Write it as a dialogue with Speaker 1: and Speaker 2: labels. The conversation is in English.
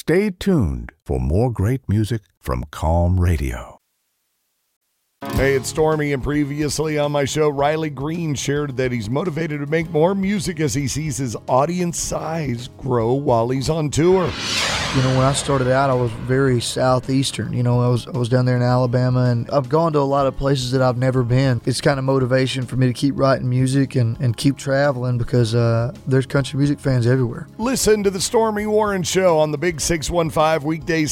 Speaker 1: Stay tuned for more great music from Calm Radio. Hey, it's Stormy, and previously on my show, Riley Green shared that he's motivated to make more music as he sees his audience size grow while he's on tour.
Speaker 2: You know, when I started out, I was very southeastern. You know, I was down there in Alabama, and I've gone to a lot of places that I've never been. It's kind of motivation for me to keep writing music and keep traveling because there's country music fans everywhere.
Speaker 1: Listen to the Stormy Warren Show on the Big 615 weekdays